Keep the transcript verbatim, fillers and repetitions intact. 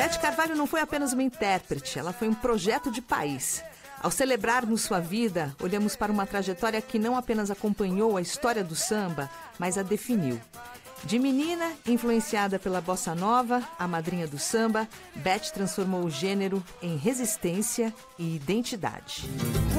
Beth Carvalho não foi apenas uma intérprete, ela foi um projeto de país. Ao celebrarmos sua vida, olhamos para uma trajetória que não apenas acompanhou a história do samba, mas a definiu. De menina, influenciada pela bossa nova, a madrinha do samba, Beth transformou o gênero em resistência e identidade.